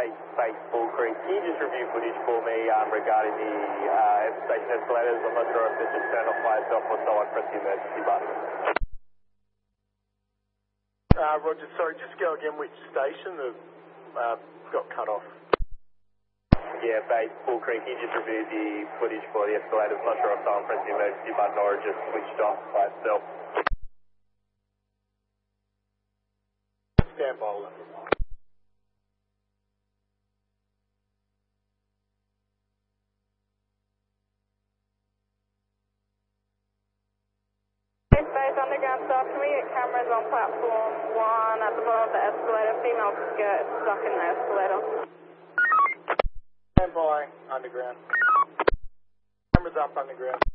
Base Bull Creek. Can you just review footage for me regarding the station escalators? I'm not sure if it just turned off by itself or someone pressed the emergency button. Roger, sorry, just go again, which station got cut off? Yeah, Base Bull Creek. Can you just review the footage for the escalators? I'm not sure if someone pressed the emergency button or it just switched off by itself. Stand by. Base Underground staff, can we get cameras on platform 1 at the bottom of the escalator? Female skirt stuck in the escalator. Stand by, underground. Cameras up, underground.